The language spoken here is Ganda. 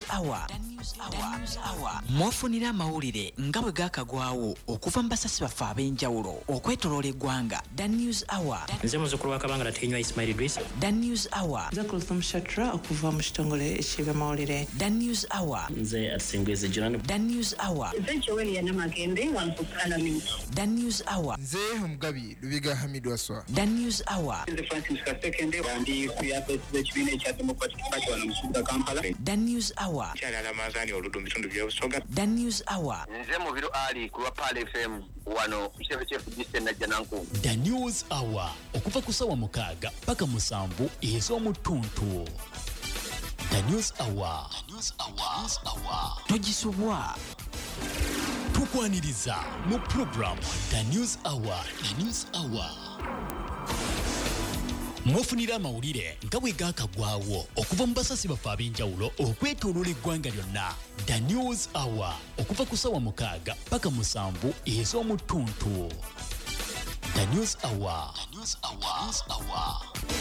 Hour. Mwafunira amawulire nga bwe gaakagwawo okuva mu basasi baffe ab'enjawulo okwetoloola eggwanga. The News Hour. Nze muzzukulu wa Kabangala Tenywa Ismail Idrisa. The News Hour. Nze Kulthum Shatra okuva mu kitongole eky'ebyamawulire. The News Hour. Nze Asingweze Jirani. The News Hour. Nze Joel Yanamagembe wangu Parliament. The News Hour. Nze Mugabi Lubiga Hamidu Aswa. The News Hour. Nze Francis Kasekende bandi kuyapeesa ekibiina ekya Democratic Party wano mu kibuga Kampala. The News Hour. Kyalala Mazani oludu bitundu by'obusoga. The News Hour. Nze Mubiro Ali ku Pale FM wano Chef Diste na Jananku. The News Hour okuva ku ssaawa 6 paka 7 ez'omutuntu. The News Hour. The News Hour. Togisubwa. Tukwaniriza mu program The News Hour. The News Hour. Mwafunira amawulire nga bwe gaakagwawo okuva mu basasi baffe ab'enjawulo okwetooloola eggwanga lyonna. The News Hour okuva ku ssaawa 6 paka 7 ez'omutuntu. The News Hour. The News Hour.